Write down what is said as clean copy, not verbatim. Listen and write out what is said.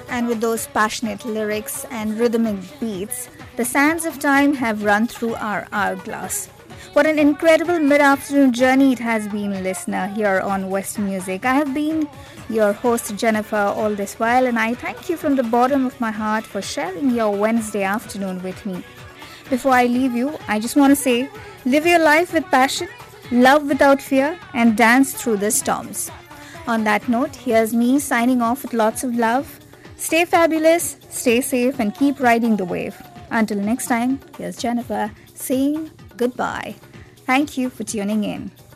And with those passionate lyrics and rhythmic beats, the sands of time have run through our hourglass. What an incredible mid-afternoon journey it has been, listener, here on West Music. I have been your host, Jennifer, all this while, and I thank you from the bottom of my heart for sharing your Wednesday afternoon with me. Before I leave you, I just want to say, live your life with passion, love without fear, and dance through the storms. On that note, here's me signing off with lots of love. Stay fabulous, stay safe, and keep riding the wave. Until next time, here's Jennifer saying goodbye. Thank you for tuning in.